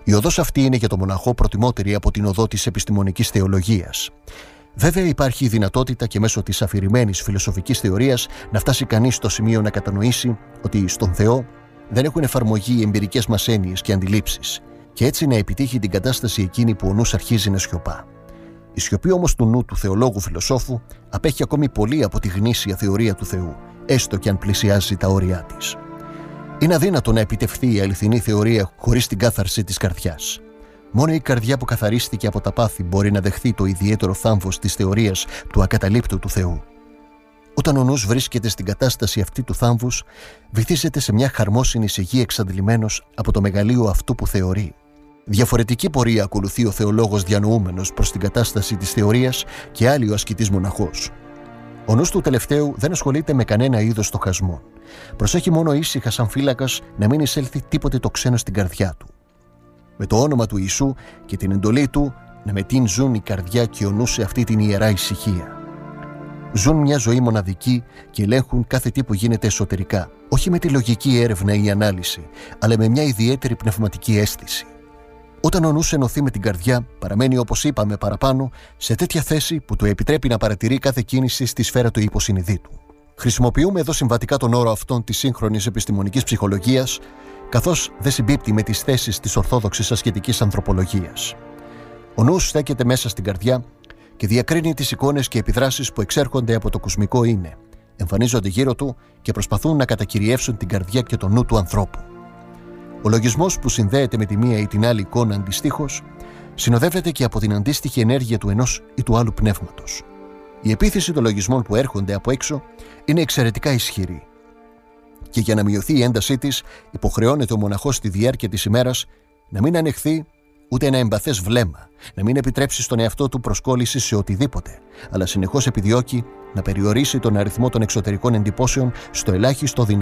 Η οδός αυτή είναι για το μοναχό προτιμότερη από την οδό της επιστημονικής θεολογίας. Βέβαια, υπάρχει η δυνατότητα και μέσω της αφηρημένης φιλοσοφικής θεωρίας να φτάσει κανείς στο σημείο να κατανοήσει ότι στον Θεό δεν έχουν εφαρμογή οι εμπειρικές μας έννοιες και αντιλήψεις, και έτσι να επιτύχει την κατάσταση εκείνη που ο νους αρχίζει να σιωπά. Η σιωπή όμως του νου του θεολόγου φιλοσόφου απέχει ακόμη πολύ από τη γνήσια θεωρία του Θεού, έστω και αν πλησιάζει τα όρια της. Είναι αδύνατο να επιτευχθεί η αληθινή θεωρία χωρίς την κάθαρση της καρδιάς. Μόνο η καρδιά που καθαρίστηκε από τα πάθη μπορεί να δεχθεί το ιδιαίτερο θάμβος της θεωρίας του ακαταλείπτου του Θεού. Όταν ο νους βρίσκεται στην κατάσταση αυτή του θάμβους, βυθίζεται σε μια χαρμόσυνη σιγή εξαντλημένος από το μεγαλείο αυτού που θεωρεί. Διαφορετική πορεία ακολουθεί ο θεολόγος διανοούμενος προς την κατάσταση της θεωρίας και άλλη ο ασκητής μοναχός. Ο νους του τελευταίου δεν ασχολείται με κανένα είδος στοχασμών. Προσέχει μόνο ήσυχα σαν φύλακας να μην εισέλθει τίποτε το ξένο στην καρδιά του. Με το όνομα του Ιησού και την εντολή του να μετύνζουν η καρδιά και ο νους σε αυτή την ιερά ησυχία. Ζουν μια ζωή μοναδική και ελέγχουν κάθε τι που γίνεται εσωτερικά, όχι με τη λογική έρευνα ή ανάλυση, αλλά με μια ιδιαίτερη πνευματική αίσθηση. Όταν ο νους ενωθεί με την καρδιά, παραμένει, όπως είπαμε παραπάνω, σε τέτοια θέση που του επιτρέπει να παρατηρεί κάθε κίνηση στη σφαίρα του υποσυνειδήτου. Χρησιμοποιούμε εδώ συμβατικά τον όρο αυτόν της σύγχρονης επιστημονικής ψυχολογίας, καθώς δεν συμπίπτει με τις θέσεις της ορθόδοξης ασκετικής ανθρωπολογίας. Ο νους στέκεται μέσα στην καρδιά και διακρίνει τις εικόνες και επιδράσεις που εξέρχονται από το κοσμικό είναι, εμφανίζονται γύρω του και προσπαθούν να κατακυριεύσουν την καρδιά και τον νου του ανθρώπου. Ο λογισμός που συνδέεται με τη μία ή την άλλη εικόνα αντιστοίχως, συνοδεύεται και από την αντίστοιχη ενέργεια του ενός ή του άλλου πνεύματος. Η επίθεση των λογισμών που έρχονται από έξω είναι εξαιρετικά ισχυρή. Και για να μειωθεί η έντασή της, υποχρεώνεται ο μοναχός στη διάρκεια της ημέρας να μην ανεχθεί ούτε ένα εμπαθές βλέμμα, να μην επιτρέψει στον εαυτό του προσκόλληση σε οτιδήποτε, αλλά συνεχώς επιδιώκει να περιορίσει τον αριθμό των εξωτερικών εντυπώσεων στο ελάχιστο δυνατό